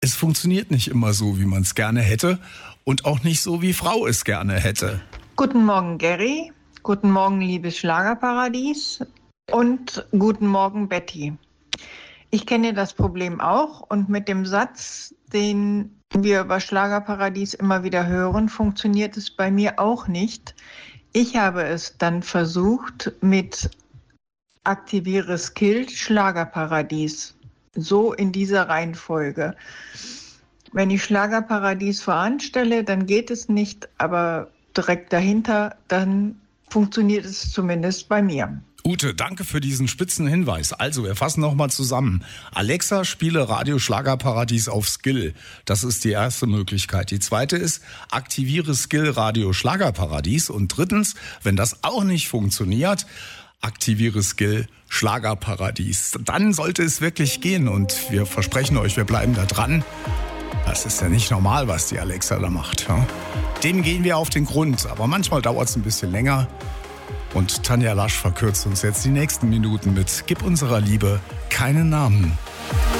Es funktioniert nicht immer so, wie man es gerne hätte und auch nicht so, wie Frau es gerne hätte. Guten Morgen, Gary. Guten Morgen, liebes Schlagerparadies. Und guten Morgen, Betty. Ich kenne das Problem auch und mit dem Satz, den wir über Schlagerparadies immer wieder hören, funktioniert es bei mir auch nicht. Ich habe es dann versucht mit Aktiviere Skill Schlagerparadies. So in dieser Reihenfolge. Wenn ich Schlagerparadies voranstelle, dann geht es nicht, aber direkt dahinter, dann funktioniert es zumindest bei mir. Ute, danke für diesen spitzen Hinweis. Also, wir fassen nochmal zusammen. Alexa, spiele Radio Schlagerparadies auf Skill. Das ist die erste Möglichkeit. Die zweite ist, aktiviere Skill Radio Schlagerparadies. Und drittens, wenn das auch nicht funktioniert, aktiviere Skill Schlagerparadies. Dann sollte es wirklich gehen und wir versprechen euch, wir bleiben da dran. Das ist ja nicht normal, was die Alexa da macht. Ja? Dem gehen wir auf den Grund, aber manchmal dauert es ein bisschen länger. Und Tanja Lasch verkürzt uns jetzt die nächsten Minuten mit Gib unserer Liebe keinen Namen.